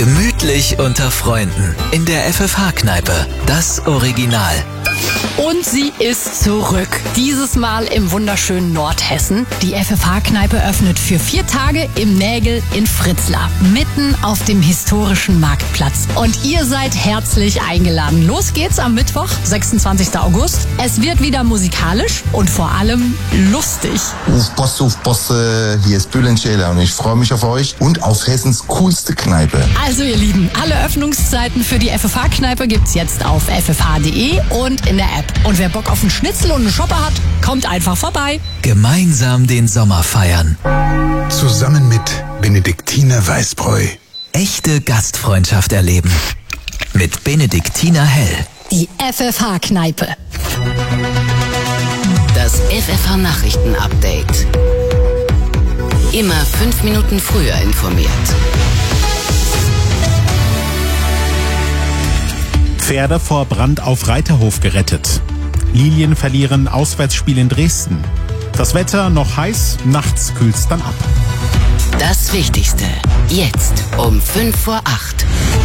Gemütlich unter Freunden in der FFH-Kneipe. Das Original. Und sie ist zurück. Dieses Mal im wunderschönen Nordhessen. Die FFH-Kneipe öffnet für 4 Tage im Nägel in Fritzlar. Mitten auf dem historischen Marktplatz. Und ihr seid herzlich eingeladen. Los geht's am Mittwoch, 26. August. Es wird wieder musikalisch und vor allem lustig. Auf Bosse, hier ist Bülent Ceylan und ich freue mich auf euch und auf Hessens coolste Kneipe. Also ihr Lieben, alle Öffnungszeiten für die FFH-Kneipe gibt's jetzt auf ffh.de und in der App. Und wer Bock auf einen Schnitzel und einen Shopper hat, kommt einfach vorbei. Gemeinsam den Sommer feiern. Zusammen mit Benediktiner Weißbräu. Echte Gastfreundschaft erleben. Mit Benediktiner Hell. Die FFH-Kneipe. Das FFH-Nachrichten-Update. Immer 5 Minuten früher informiert. Pferde vor Brand auf Reiterhof gerettet. Lilien verlieren Auswärtsspiel in Dresden. Das Wetter noch heiß, nachts kühlt's dann ab. Das Wichtigste. Jetzt um 5 vor 8.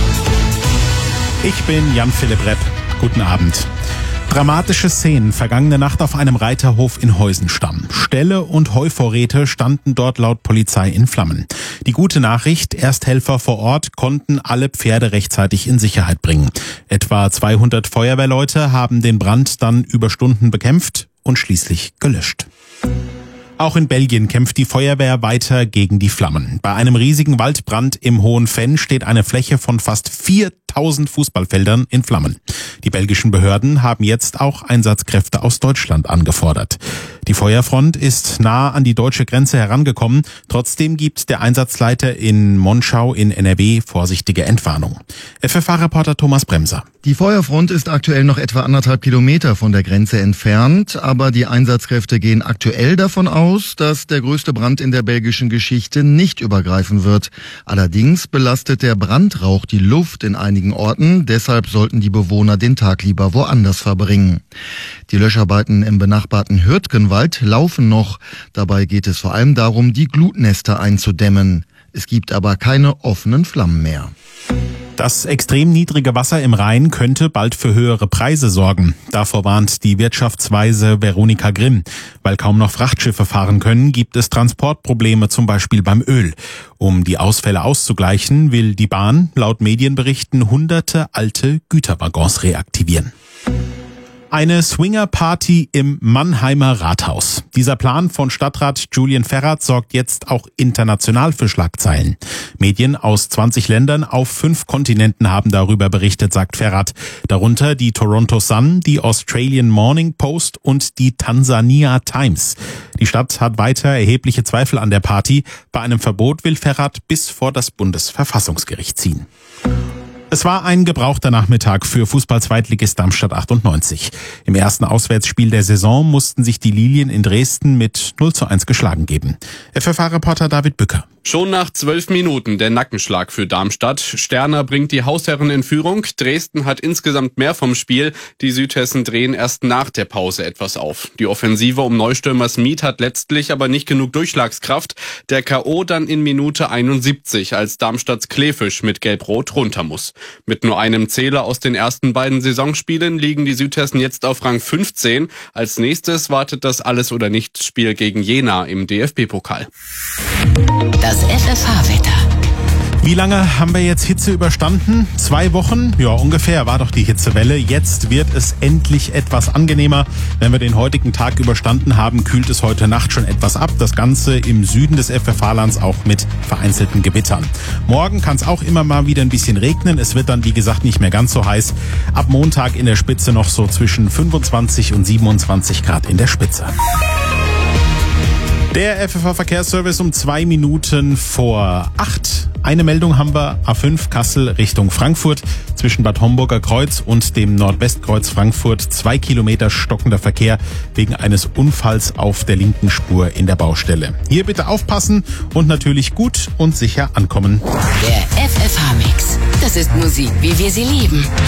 Ich bin Jan-Philipp Repp. Guten Abend. Dramatische Szenen vergangene Nacht auf einem Reiterhof in Heusenstamm. Ställe und Heuvorräte standen dort laut Polizei in Flammen. Die gute Nachricht, Ersthelfer vor Ort konnten alle Pferde rechtzeitig in Sicherheit bringen. Etwa 200 Feuerwehrleute haben den Brand dann über Stunden bekämpft und schließlich gelöscht. Auch in Belgien kämpft die Feuerwehr weiter gegen die Flammen. Bei einem riesigen Waldbrand im Hohen Venn steht eine Fläche von fast 4000 Fußballfeldern in Flammen. Die belgischen Behörden haben jetzt auch Einsatzkräfte aus Deutschland angefordert. Die Feuerfront ist nah an die deutsche Grenze herangekommen. Trotzdem gibt der Einsatzleiter in Monschau in NRW vorsichtige Entwarnung. FFH-Reporter Thomas Bremser. Die Feuerfront ist aktuell noch etwa 1,5 Kilometer von der Grenze entfernt, aber die Einsatzkräfte gehen aktuell davon aus, dass der größte Brand in der belgischen Geschichte nicht übergreifen wird. Allerdings belastet der Brandrauch die Luft in einigen Orten, deshalb sollten die Bewohner den Tag lieber woanders verbringen. Die Löscharbeiten im benachbarten Hürtgenwald laufen noch. Dabei geht es vor allem darum, die Glutnester einzudämmen. Es gibt aber keine offenen Flammen mehr. Das extrem niedrige Wasser im Rhein könnte bald für höhere Preise sorgen. Davor warnt die Wirtschaftsweise Veronika Grimm. Weil kaum noch Frachtschiffe fahren können, gibt es Transportprobleme, zum Beispiel beim Öl. Um die Ausfälle auszugleichen, will die Bahn laut Medienberichten hunderte alte Güterwaggons reaktivieren. Eine Swinger-Party im Mannheimer Rathaus. Dieser Plan von Stadtrat Julian Ferrat sorgt jetzt auch international für Schlagzeilen. Medien aus 20 Ländern auf 5 Kontinenten haben darüber berichtet, sagt Ferrat. Darunter die Toronto Sun, die Australian Morning Post und die Tansania Times. Die Stadt hat weiter erhebliche Zweifel an der Party. Bei einem Verbot will Ferrat bis vor das Bundesverfassungsgericht ziehen. Es war ein gebrauchter Nachmittag für Fußball-Zweitligist Darmstadt 98. Im ersten Auswärtsspiel der Saison mussten sich die Lilien in Dresden mit 0:1 geschlagen geben. FFH-Reporter David Bücker. Schon nach 12 Minuten der Nackenschlag für Darmstadt. Sterner bringt die Hausherren in Führung. Dresden hat insgesamt mehr vom Spiel. Die Südhessen drehen erst nach der Pause etwas auf. Die Offensive um Neustürmer Smith hat letztlich aber nicht genug Durchschlagskraft. Der K.O. dann in Minute 71, als Darmstadts Klefisch mit Gelb-Rot runter muss. Mit nur einem Zähler aus den ersten beiden Saisonspielen liegen die Südhessen jetzt auf Rang 15. Als nächstes wartet das Alles-oder-nichts-Spiel gegen Jena im DFB-Pokal. Das FFH-Wetter. Wie lange haben wir jetzt Hitze überstanden? 2 Wochen? Ja, ungefähr war doch die Hitzewelle. Jetzt wird es endlich etwas angenehmer. Wenn wir den heutigen Tag überstanden haben, kühlt es heute Nacht schon etwas ab. Das Ganze im Süden des FFH-Lands auch mit vereinzelten Gewittern. Morgen kann es auch immer mal wieder ein bisschen regnen. Es wird dann, wie gesagt, nicht mehr ganz so heiß. Ab Montag in der Spitze noch so zwischen 25 und 27 Grad in der Spitze. Der FFH-Verkehrsservice um 2 Minuten vor 8. Eine Meldung haben wir, A5 Kassel Richtung Frankfurt. Zwischen Bad Homburger Kreuz und dem Nordwestkreuz Frankfurt 2 Kilometer stockender Verkehr wegen eines Unfalls auf der linken Spur in der Baustelle. Hier bitte aufpassen und natürlich gut und sicher ankommen. Der FFH-Mix. Das ist Musik, wie wir sie lieben.